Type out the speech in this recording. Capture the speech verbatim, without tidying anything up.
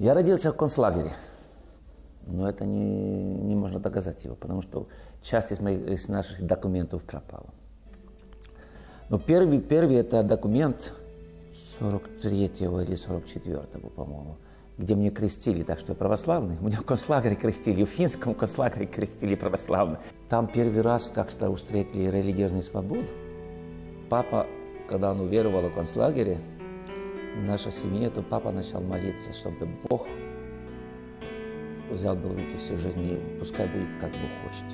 Я родился в концлагере, но это не, не можно доказать его, потому что часть из, моих, из наших документов пропала. Но первый, первый это документ сорок третьего или сорок четвёртого, по-моему, где мне крестили, так что я православный. Меня в концлагере крестили, в финском концлагере крестили православный. Там первый раз как-то встретили религиозную свободу. Папа, когда он уверовал в концлагере, в нашей семье, то папа начал молиться, чтобы Бог взял бы в руки всю жизнь, и пускай будет, как Бог хочет.